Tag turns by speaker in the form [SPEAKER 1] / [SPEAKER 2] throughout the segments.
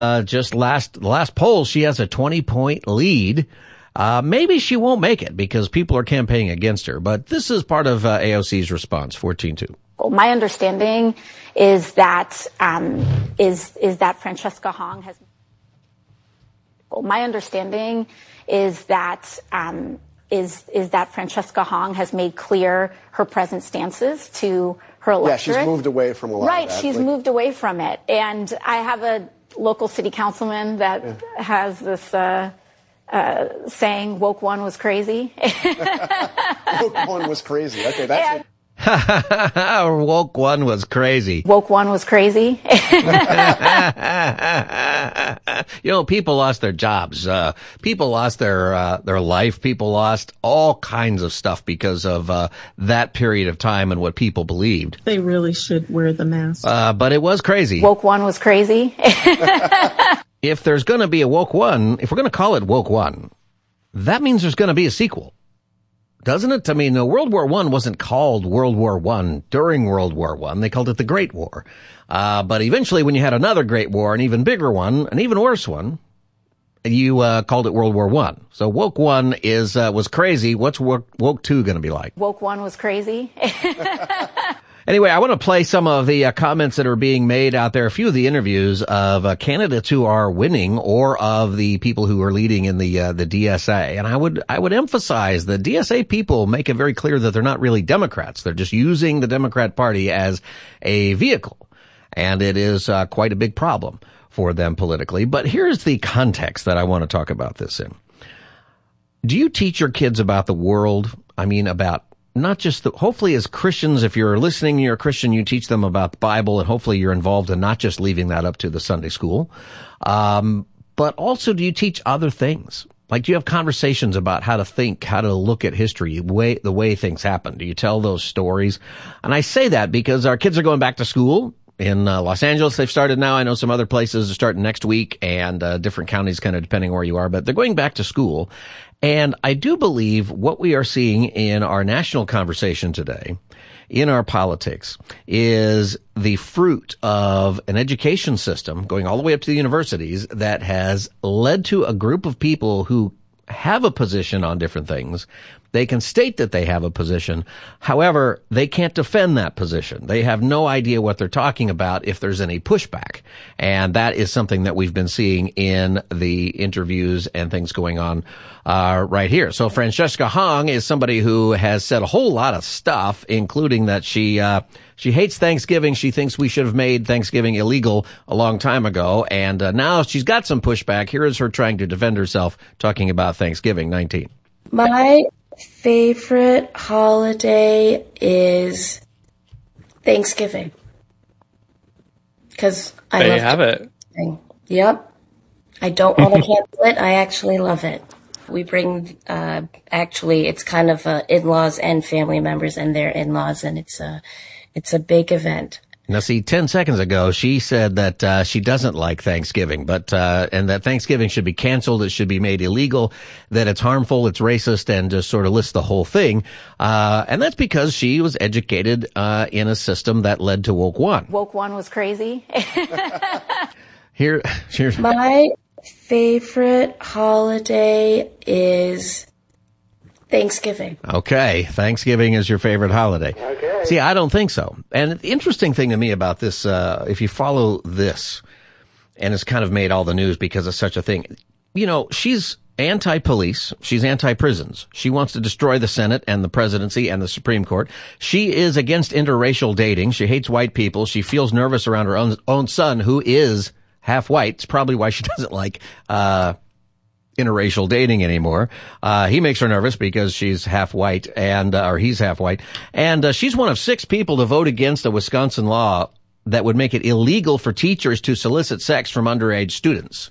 [SPEAKER 1] Just the last poll, she has a 20-point lead. Maybe she won't make it because people are campaigning against her. But this is part of AOC's response, 14-2.
[SPEAKER 2] My understanding is that Francesca Hong has. My understanding is that Francesca Hong has made clear her present stances to her electorate.
[SPEAKER 3] Yeah, she's moved away from a lot of that.
[SPEAKER 2] Right, she's moved away from it. And I have a local city councilman that has this saying, woke one was crazy.
[SPEAKER 3] Woke one was crazy. Okay, that's it.
[SPEAKER 1] Woke one was crazy.
[SPEAKER 2] Woke one was crazy.
[SPEAKER 1] People lost their jobs. People lost their life. People lost all kinds of stuff because of that period of time and what people believed.
[SPEAKER 4] They really should wear the mask.
[SPEAKER 1] But it was crazy.
[SPEAKER 2] Woke one was crazy.
[SPEAKER 1] If there's going to be a woke one, if we're going to call it woke one, that means there's going to be a sequel. Doesn't it? I mean, World War I wasn't called World War I during World War I. They called it the Great War. But eventually when you had another Great War, an even bigger one, an even worse one, you called it World War I. So woke one was crazy. What's woke two going to be like?
[SPEAKER 2] Woke one was crazy.
[SPEAKER 1] Anyway, I want to play some of the comments that are being made out there, a few of the interviews of candidates who are winning or of the people who are leading in the DSA. And I would emphasize the DSA people make it very clear that they're not really Democrats. They're just using the Democrat Party as a vehicle. And it is quite a big problem for them politically. But here's the context that I want to talk about this in. Do you teach your kids about the world? I mean, about not just hopefully as Christians, if you're listening, you're a Christian, you teach them about the Bible, and hopefully you're involved in not just leaving that up to the Sunday school. But also, do you teach other things? Like, do you have conversations about how to think, how to look at history, the way things happen? Do you tell those stories? And I say that because our kids are going back to school. In Los Angeles, they've started now. I know some other places are starting next week, and different counties kind of depending where you are, but they're going back to school. And I do believe what we are seeing in our national conversation today, in our politics, is the fruit of an education system going all the way up to the universities that has led to a group of people who have a position on different things. They can state that they have a position. However, they can't defend that position. They have no idea what they're talking about if there's any pushback. And that is something that we've been seeing in the interviews and things going on right here. So Francesca Hong is somebody who has said a whole lot of stuff, including that she hates Thanksgiving. She thinks we should have made Thanksgiving illegal a long time ago. And now she's got some pushback. Here is her trying to defend herself, talking about Thanksgiving 19.
[SPEAKER 5] My favorite holiday is Thanksgiving. Because I
[SPEAKER 6] love have it.
[SPEAKER 5] Yep. I don't want to cancel it. I actually love it. We bring, it's kind of in-laws and family members and their in-laws, and it's a big event.
[SPEAKER 1] Now, see, 10 seconds ago, she said that she doesn't like Thanksgiving, and that Thanksgiving should be canceled, it should be made illegal, that it's harmful, it's racist, and just sort of lists the whole thing. And that's because she was educated in a system that led to woke one.
[SPEAKER 2] Woke one was crazy.
[SPEAKER 1] Here's
[SPEAKER 5] my favorite holiday is Thanksgiving.
[SPEAKER 1] Okay. Thanksgiving is your favorite holiday. Okay. See, I don't think so. And the interesting thing to me about this, if you follow this, and it's kind of made all the news because of such a thing, she's anti-police. She's anti-prisons. She wants to destroy the Senate and the presidency and the Supreme Court. She is against interracial dating. She hates white people. She feels nervous around her own son, who is half white. It's probably why she doesn't like, interracial dating anymore. He makes her nervous because she's half white or he's half white. And she's one of 6 people to vote against a Wisconsin law that would make it illegal for teachers to solicit sex from underage students.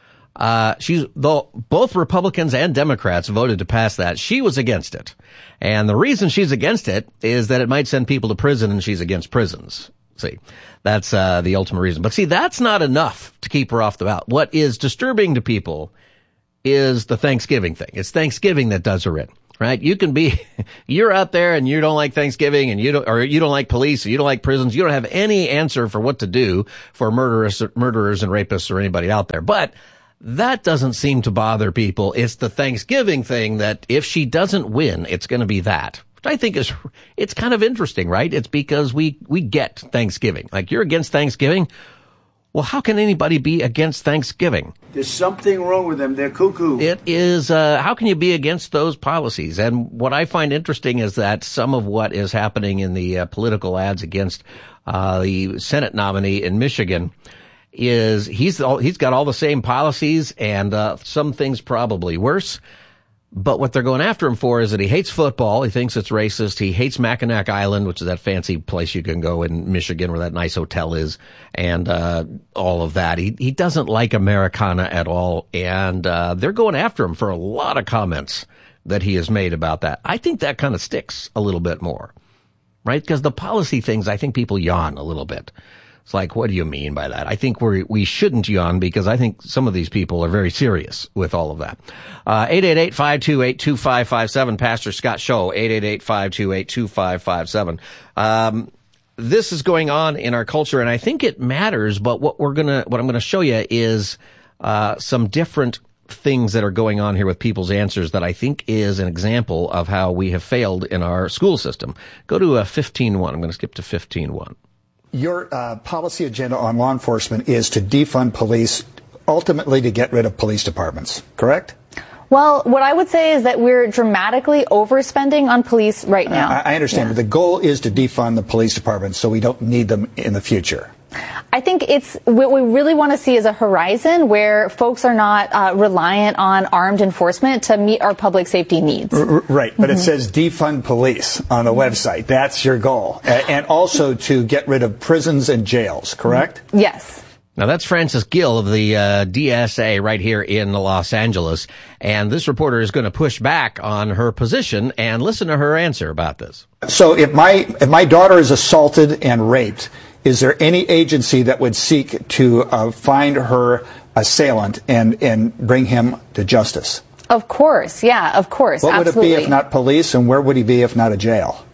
[SPEAKER 1] Both Republicans and Democrats voted to pass that. She was against it. And the reason she's against it is that it might send people to prison, and she's against prisons. See, that's the ultimate reason. But see, that's not enough to keep her off the ballot. What is disturbing to people is the Thanksgiving thing. It's Thanksgiving that does her in. Right? You're out there and you don't like Thanksgiving and you don't like police, you don't like prisons, you don't have any answer for what to do for murderers and rapists or anybody out there. But that doesn't seem to bother people. It's the Thanksgiving thing that if she doesn't win, it's going to be that. Which I think it's kind of interesting, right? It's because we get Thanksgiving. Like, you're against Thanksgiving? Well, how can anybody be against Thanksgiving?
[SPEAKER 6] There's something wrong with them. They're cuckoo.
[SPEAKER 1] It is, how can you be against those policies? And what I find interesting is that some of what is happening in the political ads against the Senate nominee in Michigan is he's got all the same policies and some things probably worse. But what they're going after him for is that he hates football. He thinks it's racist. He hates Mackinac Island, which is that fancy place you can go in Michigan where that nice hotel is, and all of that. He doesn't like Americana at all, and they're going after him for a lot of comments that he has made about that. I think that kind of sticks a little bit more, right? Because the policy things, I think people yawn a little bit. It's like, what do you mean by that? I think we shouldn't yawn because I think some of these people are very serious with all of that. 888-528-2557, Pastor Scott Show, 888-528-2557. This is going on in our culture, and I think it matters, but what I'm gonna show you is some different things that are going on here with people's answers that I think is an example of how we have failed in our school system. Go to 15.1. I'm going to skip to 15.1.
[SPEAKER 7] Your policy agenda on law enforcement is to defund police, ultimately to get rid of police departments, correct?
[SPEAKER 8] Well, what I would say is that we're dramatically overspending on police right now.
[SPEAKER 7] I understand, but the goal is to defund the police departments so we don't need them in the future.
[SPEAKER 8] I think what we really want to see is a horizon where folks are not reliant on armed enforcement to meet our public safety needs.
[SPEAKER 7] Right, but it says defund police on the website. That's your goal. And also to get rid of prisons and jails, correct?
[SPEAKER 8] Yes.
[SPEAKER 1] Now, that's Frances Gill of the DSA right here in Los Angeles. And this reporter is going to push back on her position and listen to her answer about this.
[SPEAKER 7] So if my daughter is assaulted and raped, is there any agency that would seek to find her assailant and bring him to justice?
[SPEAKER 8] Of course. Yeah, of course.
[SPEAKER 7] What
[SPEAKER 8] Absolutely.
[SPEAKER 7] would it be if not police, and where would he be if not a jail?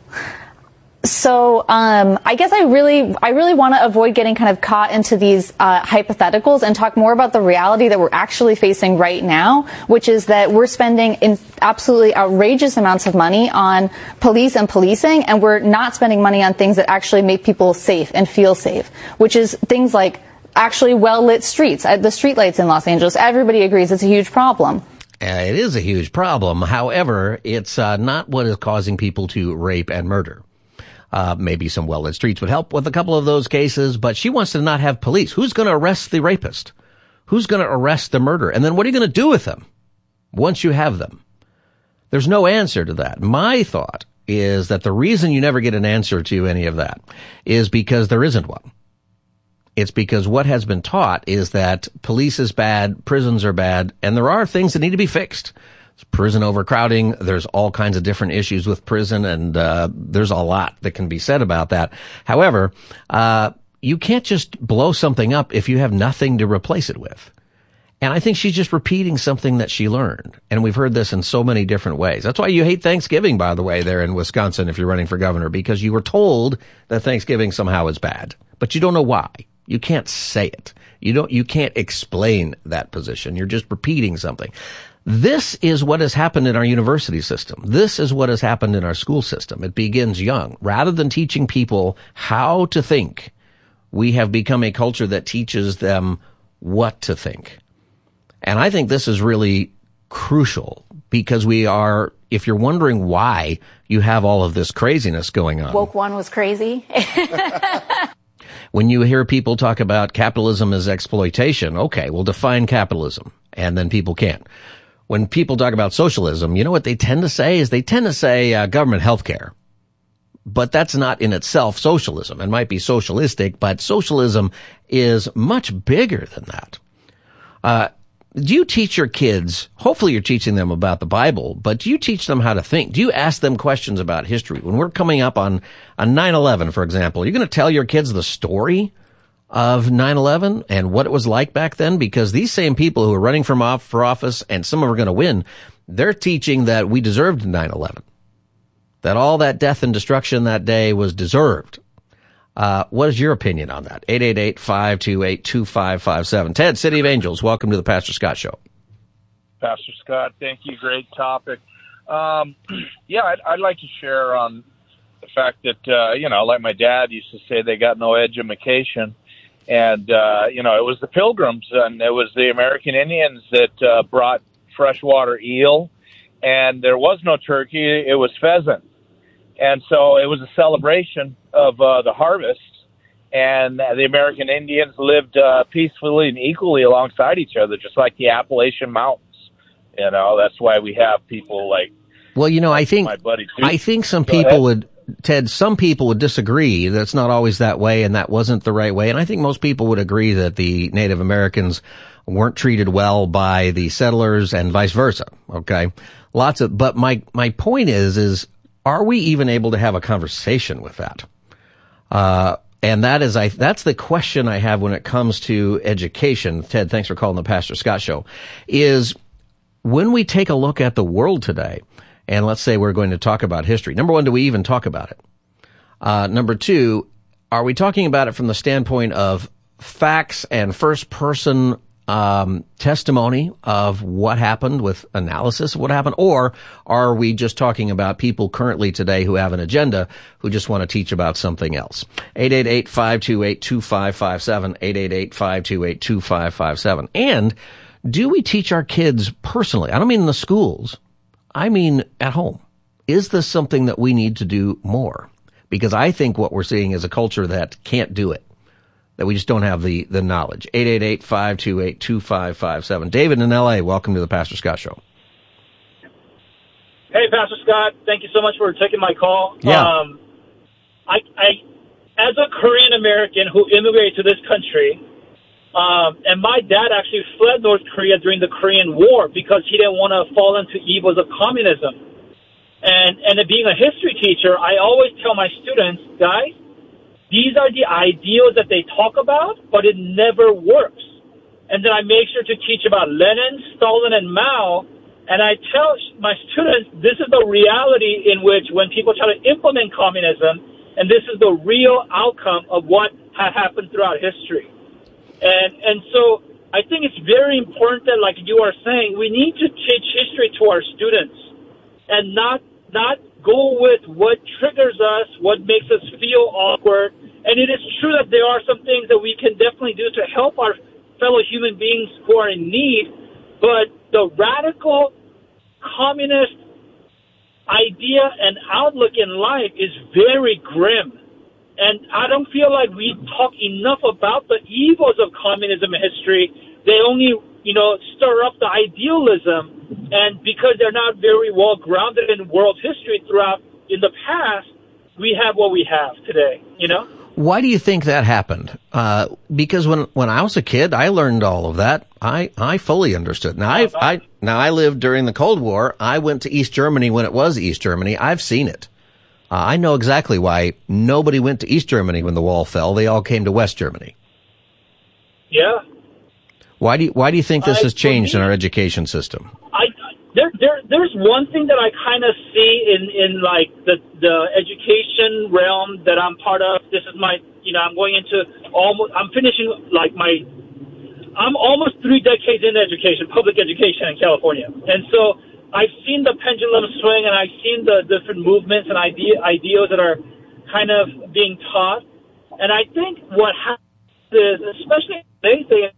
[SPEAKER 8] So I guess I really want to avoid getting kind of caught into these hypotheticals and talk more about the reality that we're actually facing right now, which is that we're spending absolutely outrageous amounts of money on police and policing, and we're not spending money on things that actually make people safe and feel safe, which is things like actually well-lit streets. The streetlights in Los Angeles, everybody agrees it's a huge problem.
[SPEAKER 1] It is a huge problem. However, it's not what is causing people to rape and murder. Maybe some well-lit streets would help with a couple of those cases, but she wants to not have police. Who's going to arrest the rapist? Who's going to arrest the murderer? And then what are you going to do with them once you have them? There's no answer to that. My thought is that the reason you never get an answer to any of that is because there isn't one. It's because what has been taught is that police is bad, prisons are bad, and there are things that need to be fixed. Prison overcrowding, there's all kinds of different issues with prison, and there's a lot that can be said about that. However, you can't just blow something up if you have nothing to replace it with. And I think she's just repeating something that she learned. And we've heard this in so many different ways. That's why you hate Thanksgiving, by the way, there in Wisconsin if you're running for governor, because you were told that Thanksgiving somehow is bad. But you don't know why. You can't say it. You can't explain that position. You're just repeating something. This is what has happened in our university system. This is what has happened in our school system. It begins young. Rather than teaching people how to think, we have become a culture that teaches them what to think. And I think this is really crucial because if you're wondering why you have all of this craziness going on.
[SPEAKER 2] Woke one was crazy.
[SPEAKER 1] When you hear people talk about capitalism as exploitation, okay, we'll define capitalism, and then people can't. When people talk about socialism, you know what they tend to say is government health care. But that's not in itself socialism. It might be socialistic, but socialism is much bigger than that. Do you teach your kids, hopefully you're teaching them about the Bible, but do you teach them how to think? Do you ask them questions about history? When we're coming up on 9/11, for example, you're going to tell your kids the story of 9/11 and what it was like back then? Because these same people who are running for office, and some of them are going to win, they're teaching that we deserved 9/11, that all that death and destruction that day was deserved. What is your opinion on that? 888-528-2557. Ted, City of Angels, welcome to the Pastor Scott Show.
[SPEAKER 9] Pastor Scott, thank you. Great topic. I'd like to share on the fact that, like my dad used to say, they got no education. And, it was the Pilgrims and it was the American Indians that brought freshwater eel. And there was no turkey. It was pheasant. And so it was a celebration of the harvest. And the American Indians lived peacefully and equally alongside each other, just like the Appalachian Mountains. That's why we have people like,
[SPEAKER 1] I think
[SPEAKER 9] my buddy too.
[SPEAKER 1] I think some people would disagree. That's not always that way, and that wasn't the right way. And I think most people would agree that the Native Americans weren't treated well by the settlers and vice versa. Okay. But my point is, are we even able to have a conversation with that? And that's the question I have when it comes to education. Ted, thanks for calling the Pastor Scott Show. Is when we take a look at the world today, and let's say we're going to talk about history. Number one, do we even talk about it? Number two, are we talking about it from the standpoint of facts and first-person testimony of what happened with analysis of what happened? Or are we just talking about people currently today who have an agenda who just want to teach about something else? 888-528-2557, 888-528-2557. And do we teach our kids personally? I don't mean in the schools. I mean at home. Is this something that we need to do more? Because I think what we're seeing is a culture that can't do it, that we just don't have the knowledge. 888-528-2557. David in L.A., welcome to the Pastor Scott Show.
[SPEAKER 10] Hey, Pastor Scott. Thank you so much for taking my call.
[SPEAKER 1] Yeah.
[SPEAKER 10] I as a Korean American who immigrated to this country, and my dad actually fled North Korea during the Korean War because he didn't want to fall into evils of communism. And being a history teacher, I always tell my students, guys, these are the ideals that they talk about, but it never works. And then I make sure to teach about Lenin, Stalin, and Mao. And I tell my students, this is the reality in which when people try to implement communism, and this is the real outcome of what had happened throughout history. And so I think it's very important that, like you are saying, we need to teach history to our students and not go with what triggers us, what makes us feel awkward. And it is true that there are some things that we can definitely do to help our fellow human beings who are in need, but the radical communist idea and outlook in life is very grim. And I don't feel like we talk enough about the evils of communism in history. They only, stir up the idealism. And because they're not very well grounded in world history in the past, we have what we have today,
[SPEAKER 1] Why do you think that happened? Because when I was a kid, I learned all of that. I fully understood. Now I lived during the Cold War. I went to East Germany when it was East Germany. I've seen it. I know exactly why nobody went to East Germany when the wall fell. They all came to West Germany.
[SPEAKER 10] Yeah.
[SPEAKER 1] Why do you think this has changed in our education system?
[SPEAKER 10] There's one thing that I kind of see in like the education realm that I'm part of. This is my, I'm going into I'm finishing I'm almost 3 decades in education, public education in California. And so I've seen the pendulum swing, and I've seen the different movements and ideas that are kind of being taught. And I think what happens is, especially today's day,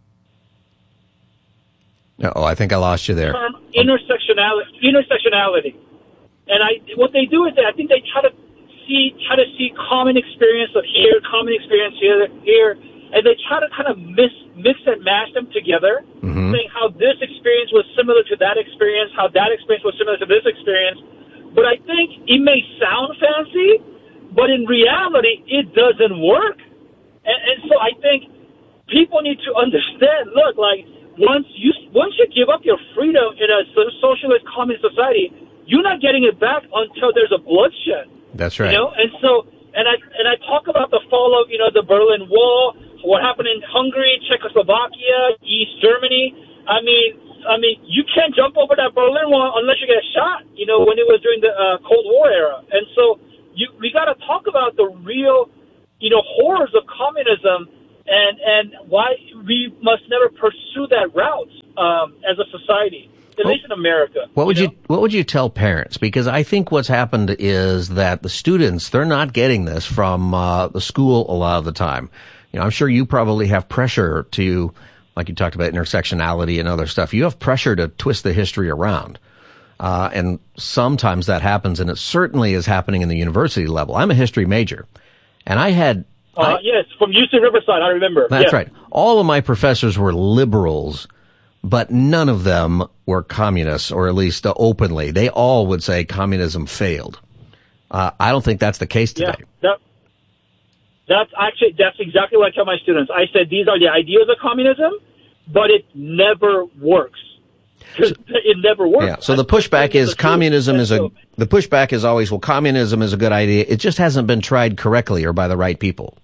[SPEAKER 1] I think I lost you there.
[SPEAKER 10] Intersectionality. And what they do is I think they try to see common experience of here, common experience here, and they try to kind of mix and match them together, saying how this experience was similar to that experience, how that experience was similar to this experience. But I think it may sound fancy, but in reality, it doesn't work. And so I think people need to understand, look, like, once you give up your freedom in a socialist communist society, you're not getting it back until there's a bloodshed.
[SPEAKER 1] That's right.
[SPEAKER 10] And so, and I talk about the fall of, the Berlin Wall, what happened in Hungary, Czechoslovakia, East Germany. I mean, I mean, you can't jump over that Berlin Wall unless you get shot, you know, when it was during the Cold War era. And so we got to talk about the real, you know, horrors of communism and why we must never pursue that route as a society, at least in America.
[SPEAKER 1] What would you tell parents? Because I think what's happened is that the students, they're not getting this from the school a lot of the time. You know, I'm sure you probably have pressure to, like you talked about intersectionality and other stuff. You have pressure to twist the history around. And sometimes that happens, and it certainly is happening in the university level. I'm a history major, and I had...
[SPEAKER 10] yes, from UC Riverside, I remember.
[SPEAKER 1] That's right. All of my professors were liberals, but none of them were communists, or at least openly. They all would say communism failed. I don't think that's the case today.
[SPEAKER 10] Yeah, that's exactly what I tell my students. I said these are the ideas of communism, but it never works. It never works.
[SPEAKER 1] Yeah. So the pushback is communism is the pushback is always, well, communism is a good idea. It just hasn't been tried correctly or by the right people.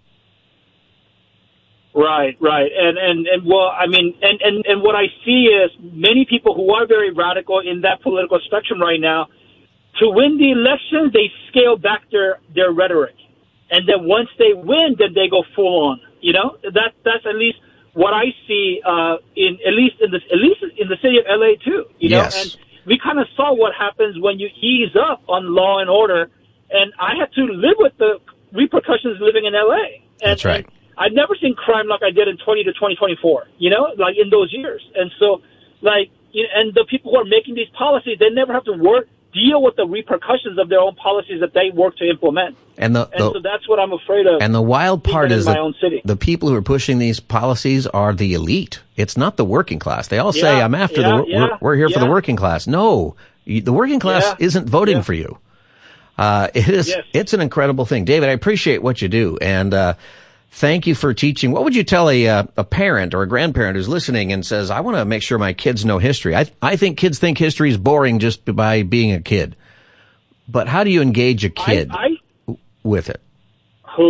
[SPEAKER 10] Right. And well, I mean, and what I see is many people who are very radical in that political spectrum right now, to win the election, they scale back their rhetoric. And then once they win, then they go full on. You know, that's at least what I see at least in the city of LA too. You know, and we kind of saw what happens when you ease up on law and order. And I had to live with the repercussions living in LA.
[SPEAKER 1] That's right.
[SPEAKER 10] And I've never seen crime like I did in 20 to 2024. You know, like in those years. And so, like, you know, and the people who are making these policies, they never have to deal with the repercussions of their own policies that they work to implement. And so that's what I'm afraid of.
[SPEAKER 1] And the wild part is that
[SPEAKER 10] own city.
[SPEAKER 1] The people who are pushing these policies are the elite. It's not the working class. They all say, I'm after we're here for the working class. No, the working class isn't voting for you. It's an incredible thing. David, I appreciate what you do. And, thank you for teaching. What would you tell a parent or a grandparent who's listening and says, I want to make sure my kids know history? I think kids think history is boring just by being a kid. But how do you engage a kid with it?
[SPEAKER 10] I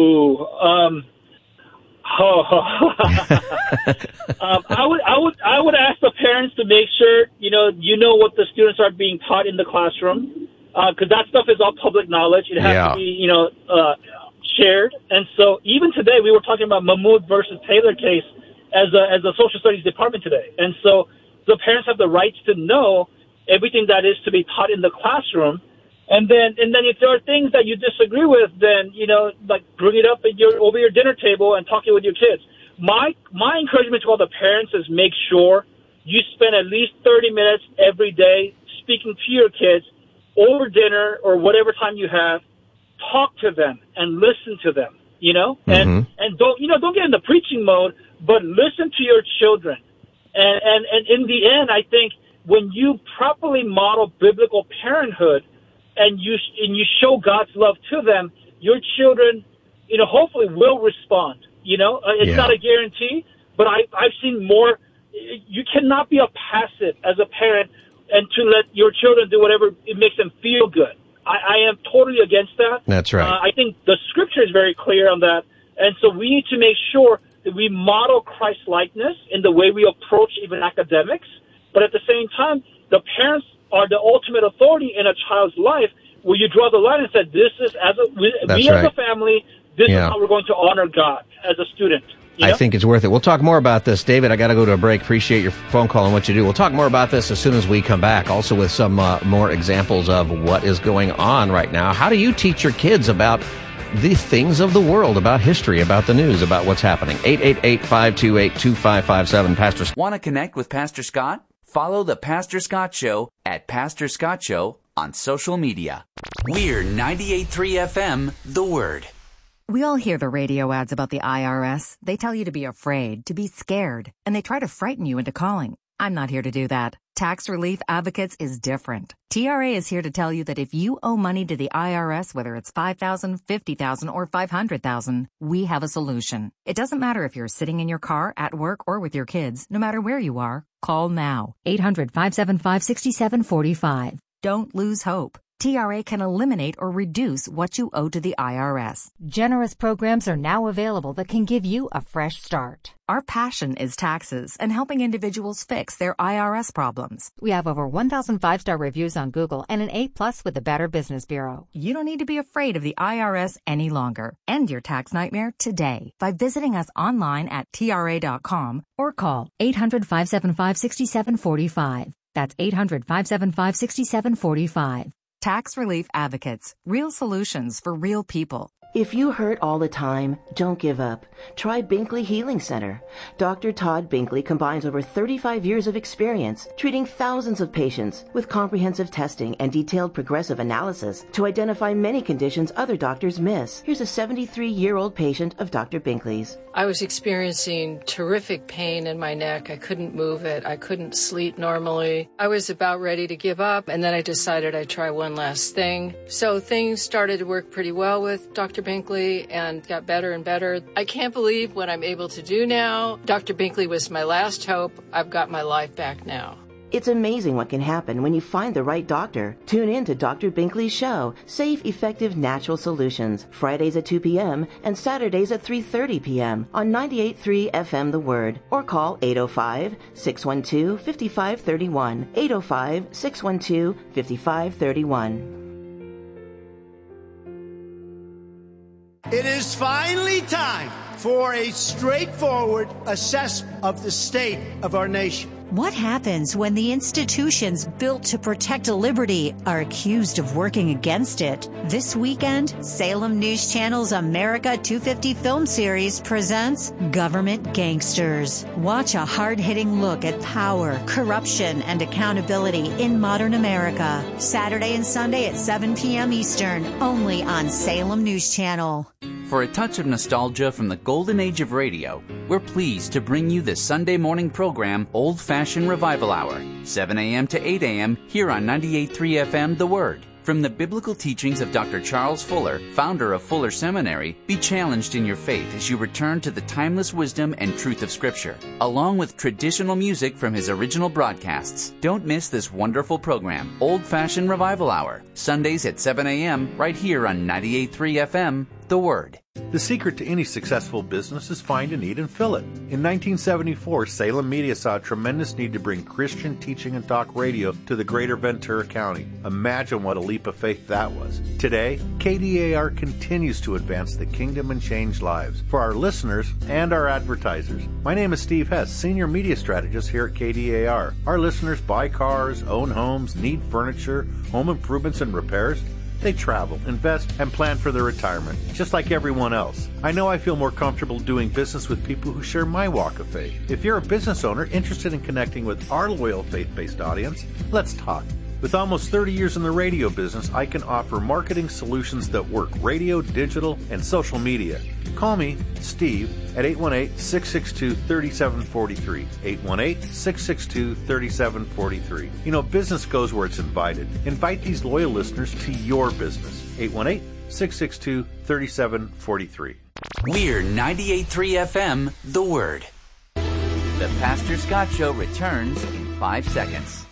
[SPEAKER 10] would ask the parents to make sure, you know what the students are being taught in the classroom. Cause that stuff is all public knowledge. It has to be, shared. And so even today, we were talking about Mahmoud versus Taylor case as a social studies department today. And so the parents have the rights to know everything that is to be taught in the classroom. And then if there are things that you disagree with, then, like bring it up over your dinner table and talk it with your kids. My encouragement to all the parents is make sure you spend at least 30 minutes every day speaking to your kids over dinner or whatever time you have. Talk to them and listen to them, and don't get in the preaching mode, but listen to your children. And in the end, I think when you properly model biblical parenthood and you show God's love to them, your children, hopefully will respond. It's not a guarantee, but I've seen more. You cannot be a passive as a parent and to let your children do whatever it makes them feel good. I am totally against that.
[SPEAKER 1] That's right.
[SPEAKER 10] I think the scripture is very clear on that. And so we need to make sure that we model Christ-likeness in the way we approach even academics. But at the same time, the parents are the ultimate authority in a child's life where you draw the line and say, this is, as a family, this is how we're going to honor God as a student.
[SPEAKER 1] I think it's worth it. We'll talk more about this. David, I got to go to a break. Appreciate your phone call and what you do. We'll talk more about this as soon as we come back, also with some more examples of what is going on right now. How do you teach your kids about the things of the world, about history, about the news, about what's happening? 888-528-2557. Pastor Scott.
[SPEAKER 11] Want to connect with Pastor Scott? Follow The Pastor Scott Show at Pastor Scott Show on social media. We're 98.3 FM, The Word.
[SPEAKER 12] We all hear the radio ads about the IRS. They tell you to be afraid, to be scared, and they try to frighten you into calling. I'm not here to do that. Tax Relief Advocates is different. TRA is here to tell you that if you owe money to the IRS, whether it's $5,000, $50,000, or $500,000, we have a solution. It doesn't matter if you're sitting in your car, at work, or with your kids. No matter where you are, call now. 800-575-6745. Don't lose hope. TRA can eliminate or reduce what you owe to the IRS. Generous programs are now available that can give you a fresh start. Our passion is taxes and helping individuals fix their IRS problems. We have over 1,000 5-star reviews on Google and an A+ with the Better Business Bureau. You don't need to be afraid of the IRS any longer. End your tax nightmare today by visiting us online at TRA.com or call 800-575-6745. That's 800-575-6745. Tax Relief Advocates. Real solutions for real people.
[SPEAKER 13] If you hurt all the time, don't give up. Try Binkley Healing Center. Dr. Todd Binkley combines over 35 years of experience treating thousands of patients with comprehensive testing and detailed progressive analysis to identify many conditions other doctors miss. Here's a 73-year-old patient of Dr. Binkley's.
[SPEAKER 14] I was experiencing terrific pain in my neck. I couldn't move it. I couldn't sleep normally. I was about ready to give up, and then I decided I'd try one last thing. So things started to work pretty well with Dr. Binkley and got better and better. I can't believe what I'm able to do now. Dr. Binkley was my last hope. I've got my life back now.
[SPEAKER 13] It's amazing what can happen when you find the right doctor. Tune in to Dr. Binkley's show, Safe, Effective, Natural Solutions, Fridays at 2 p.m. and Saturdays at 3:30 p.m. on 98.3 FM The Word, or call 805-612-5531, 805-612-5531.
[SPEAKER 6] It is finally time for a straightforward assessment of the state of our nation.
[SPEAKER 15] What happens when the institutions built to protect liberty are accused of working against it? This weekend, Salem News Channel's America 250 film series presents Government Gangsters. Watch a hard-hitting look at power, corruption, and accountability in modern America. Saturday and Sunday at 7 p.m. Eastern, only on Salem News Channel.
[SPEAKER 11] For a touch of nostalgia from the golden age of radio, we're pleased to bring you the Sunday morning program Old Fashioned Revival Hour, 7 a.m. to 8 a.m. here on 98.3 FM The Word. From the biblical teachings of Dr. Charles Fuller, founder of Fuller Seminary, be challenged in your faith as you return to the timeless wisdom and truth of Scripture, along with traditional music from his original broadcasts. Don't miss this wonderful program, Old Fashioned Revival Hour, Sundays at 7 a.m. right here on 98.3 FM The Word.
[SPEAKER 16] The secret to any successful business is find a need and fill it. In 1974, Salem Media saw a tremendous need to bring Christian teaching and talk radio to the greater Ventura County. Imagine what a leap of faith that was. Today, KDAR continues to advance the kingdom and change lives for our listeners and our advertisers. My name is Steve Hess, Senior Media Strategist here at KDAR. Our listeners buy cars, own homes, need furniture, home improvements and repairs. They travel, invest, and plan for their retirement, just like everyone else. I know I feel more comfortable doing business with people who share my walk of faith. If you're a business owner interested in connecting with our loyal faith-based audience, let's talk. With almost 30 years in the radio business, I can offer marketing solutions that work radio, digital, and social media. Call me, Steve, at 818-662-3743. 818-662-3743. You know, business goes where it's invited. Invite these loyal listeners to your business. 818-662-3743.
[SPEAKER 11] We're 98.3 FM, The Word. The Pastor Scott Show returns in 5 seconds.